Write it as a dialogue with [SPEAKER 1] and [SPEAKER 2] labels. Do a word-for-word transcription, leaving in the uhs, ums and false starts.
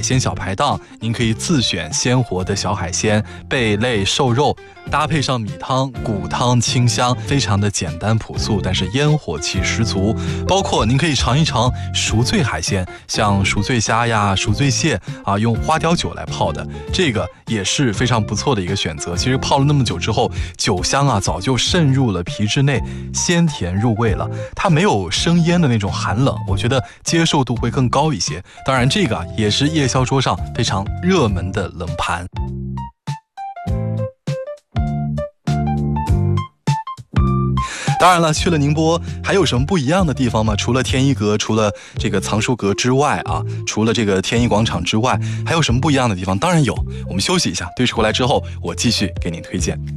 [SPEAKER 1] 鲜小排档，您可以自选鲜活的小海鲜、贝类、瘦肉，搭配上米汤，骨汤清香，非常的简单朴素，但是烟火气十足。包括您可以尝一尝赎罪海鲜，像赎罪虾呀、赎罪蟹啊，用花雕酒来泡的，这个也是非常不错的一个选择。其实泡了那么久之后，酒香啊早就渗入了皮质内，鲜甜入味了，它没有生腌的那种寒冷，我觉得接受度会更高一些。当然这个也是夜宵桌上非常热门的冷盘。当然了，去了宁波还有什么不一样的地方吗？除了天一阁，除了这个藏书阁之外啊，除了这个天一广场之外，还有什么不一样的地方？当然有。我们休息一下，对视回来之后，我继续给您推荐。